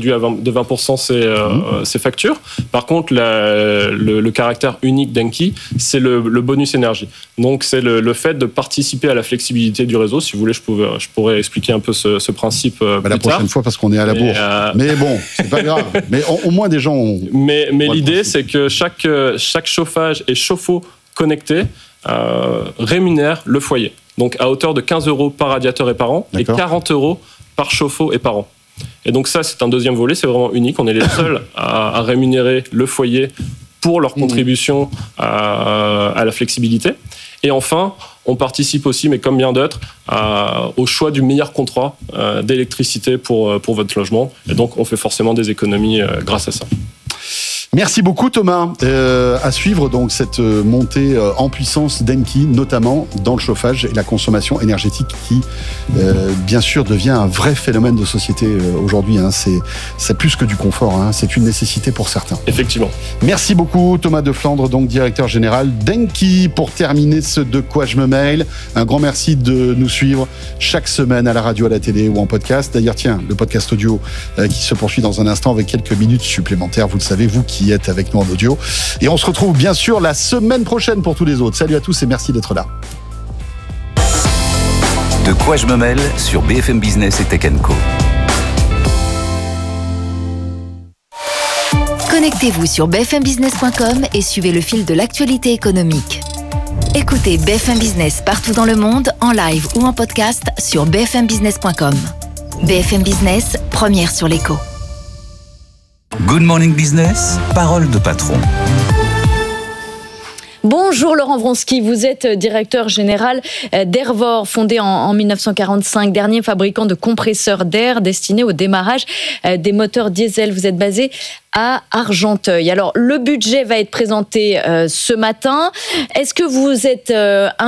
réduit de 20% ses factures. Par contre, le caractère unique d'Enki, c'est le bonus énergie. Donc, c'est le fait de participer à la flexibilité du réseau. Si vous voulez, je pourrais expliquer un peu ce principe plus la prochaine fois, parce qu'on est à la bourre. Mais bon, c'est pas grave. Mais au moins, des gens ont... Mais l'idée, c'est que chaque chauffage et chauffe-eau connecté rémunère le foyer. Donc, à hauteur de 15 € par radiateur et par an, D'accord. et 40 € par chauffe-eau et par an. Et donc ça, c'est un deuxième volet, c'est vraiment unique. On est les seuls à rémunérer le foyer pour leur contribution à la flexibilité. Et enfin, on participe aussi, mais comme bien d'autres, au choix du meilleur contrat d'électricité pour votre logement. Et donc, on fait forcément des économies grâce à ça. Merci beaucoup Thomas. À suivre donc cette montée en puissance d'Enki, notamment dans le chauffage et la consommation énergétique qui, bien sûr, devient un vrai phénomène de société aujourd'hui. C'est plus que du confort, c'est une nécessité pour certains. Effectivement. Merci beaucoup Thomas de Flandre, donc directeur général d'Enki. Pour terminer ce De quoi je me mail, un grand merci de nous suivre chaque semaine à la radio, à la télé ou en podcast. D'ailleurs, tiens, le podcast audio qui se poursuit dans un instant avec quelques minutes supplémentaires. Vous le savez, vous qui êtes avec nous en audio. Et on se retrouve bien sûr la semaine prochaine pour tous les autres. Salut à tous et merci d'être là. De quoi je me mêle sur BFM Business et Tech & Co. Connectez-vous sur bfmbusiness.com et suivez le fil de l'actualité économique. Écoutez BFM Business partout dans le monde, en live ou en podcast sur bfmbusiness.com. BFM Business, première sur l'écho. Good Morning Business, parole de patron. Bonjour Laurent Vronsky, vous êtes directeur général d'Airvor, fondé en 1945, dernier fabricant de compresseurs d'air destinés au démarrage des moteurs diesel. Vous êtes basé à Argenteuil. Alors, le budget va être présenté ce matin. Est-ce que vous êtes inquiet ?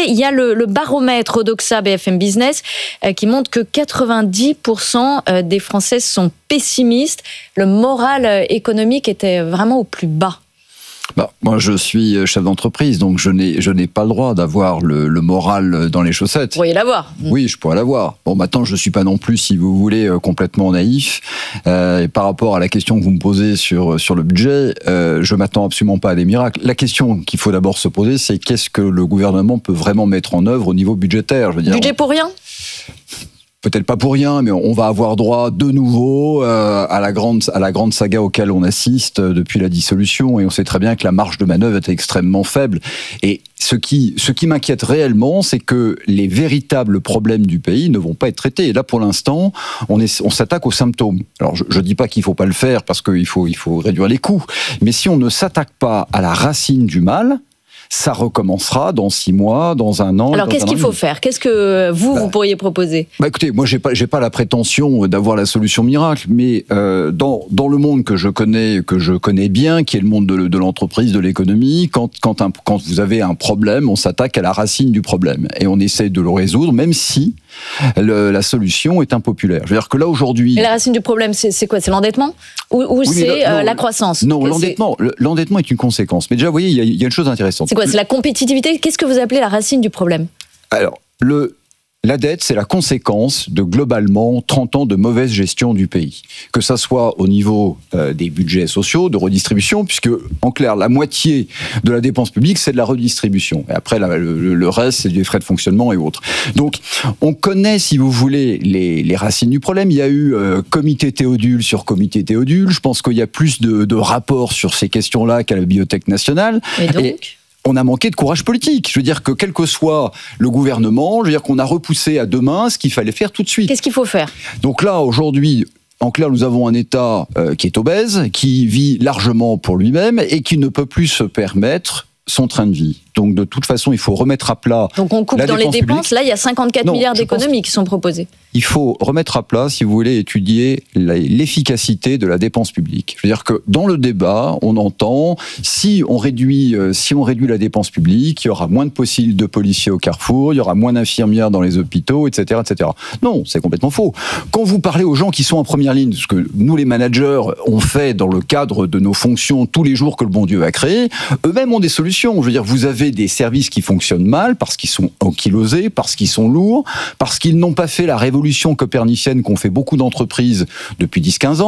Il y a le baromètre Odoxa BFM Business qui montre que 90% des Français sont pessimistes. Le moral économique était vraiment au plus bas. Moi, je suis chef d'entreprise, donc je n'ai pas le droit d'avoir le moral dans les chaussettes. Vous pourriez l'avoir. Oui, je pourrais l'avoir. Bon, maintenant, je ne suis pas non plus, si vous voulez, complètement naïf. Et par rapport à la question que vous me posez sur le budget, je m'attends absolument pas à des miracles. La question qu'il faut d'abord se poser, c'est qu'est-ce que le gouvernement peut vraiment mettre en œuvre au niveau budgétaire ? Je veux dire, budget pour rien ? Peut-être pas pour rien, mais on va avoir droit de nouveau à la grande saga auquel on assiste depuis la dissolution, et on sait très bien que la marge de manœuvre est extrêmement faible. Et ce qui m'inquiète réellement, c'est que les véritables problèmes du pays ne vont pas être traités. Et là, pour l'instant, on s'attaque aux symptômes. Alors, je dis pas qu'il faut pas le faire parce qu'il faut réduire les coûts, mais si on ne s'attaque pas à la racine du mal, ça recommencera dans 6 mois, dans 1 an. Alors, qu'est-ce qu'il faut faire ? Qu'est-ce que vous pourriez proposer ? Écoutez, moi, j'ai pas la prétention d'avoir la solution miracle, mais dans le monde que je connais bien, qui est le monde de l'entreprise, de l'économie, quand vous avez un problème, on s'attaque à la racine du problème et on essaie de le résoudre, même si la solution est impopulaire. Je veux dire que là aujourd'hui. Et la racine du problème, c'est quoi ? C'est l'endettement ou oui, c'est la croissance ? Non, l'endettement est une conséquence. Mais déjà, vous voyez, il y a une chose intéressante. C'est quoi ? C'est la compétitivité ? Qu'est-ce que vous appelez la racine du problème ? Alors, la dette, c'est la conséquence de globalement 30 ans de mauvaise gestion du pays. Que ça soit au niveau des budgets sociaux, de redistribution, puisque en clair, la moitié de la dépense publique, c'est de la redistribution. Et après, le reste, c'est des frais de fonctionnement et autres. Donc, on connaît, si vous voulez, les racines du problème. Il y a eu comité Théodule sur comité Théodule. Je pense qu'il y a plus de rapports sur ces questions-là qu'à la Bibliothèque nationale. Et donc on a manqué de courage politique. Je veux dire que quel que soit le gouvernement, je veux dire qu'on a repoussé à demain ce qu'il fallait faire tout de suite. Qu'est-ce qu'il faut faire ? Donc là, aujourd'hui, en clair, nous avons un État qui est obèse, qui vit largement pour lui-même et qui ne peut plus se permettre son train de vie. Donc de toute façon, il faut remettre à plat. Donc on coupe dans les dépenses. Là, il y a 54 milliards d'économies qui sont proposées. Il faut remettre à plat, si vous voulez, étudier l'efficacité de la dépense publique. Je veux dire que dans le débat, on entend si on réduit la dépense publique, il y aura moins de policiers au carrefour, il y aura moins d'infirmières dans les hôpitaux, etc., etc. Non, c'est complètement faux. Quand vous parlez aux gens qui sont en première ligne, ce que nous les managers on fait dans le cadre de nos fonctions tous les jours que le bon Dieu a créé, eux-mêmes ont des solutions. Je veux dire, vous avez des services qui fonctionnent mal parce qu'ils sont ankylosés, parce qu'ils sont lourds, parce qu'ils n'ont pas fait la révolution copernicienne qu'ont fait beaucoup d'entreprises depuis 10-15 ans.